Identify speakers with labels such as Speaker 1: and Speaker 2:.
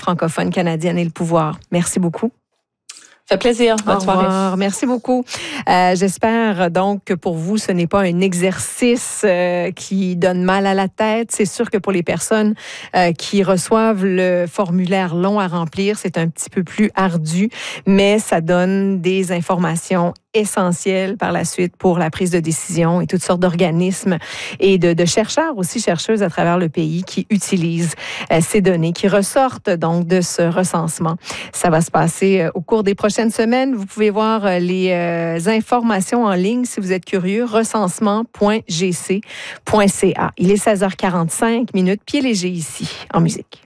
Speaker 1: francophone canadienne et le pouvoir. Merci beaucoup.
Speaker 2: Ça fait plaisir. Bonne soirée.
Speaker 1: Merci beaucoup. J'espère donc que pour vous, ce n'est pas un exercice qui donne mal à la tête. C'est sûr que pour les personnes qui reçoivent le formulaire long à remplir, c'est un petit peu plus ardu, mais ça donne des informations essentielles par la suite pour la prise de décision et toutes sortes d'organismes et de chercheurs aussi, chercheuses à travers le pays qui utilisent ces données, qui ressortent donc de ce recensement. Ça va se passer au cours des prochaines semaines. Vous pouvez voir les informations en ligne si vous êtes curieux, recensement.gc.ca. Il est 16h45, Pied léger ici, en musique.